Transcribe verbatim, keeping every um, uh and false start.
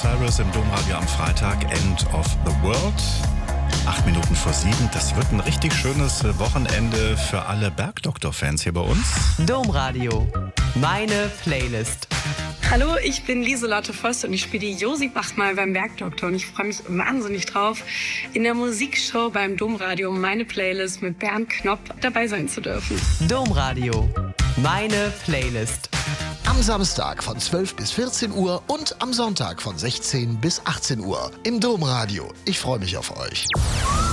Cyrus im Domradio am Freitag, End of the World. Acht Minuten vor sieben. Das wird ein richtig schönes Wochenende für alle Bergdoktor-Fans hier bei uns. Domradio, meine Playlist. Hallo, ich bin Lieselotte Voss und ich spiele die Josi Bachmal beim Bergdoktor und ich freue mich wahnsinnig drauf, in der Musikshow beim Domradio meine Playlist mit Bernd Knopp dabei sein zu dürfen. Domradio, meine Playlist. Am Samstag von zwölf bis vierzehn Uhr und am Sonntag von sechzehn bis achtzehn Uhr im Domradio. Ich freue mich auf euch.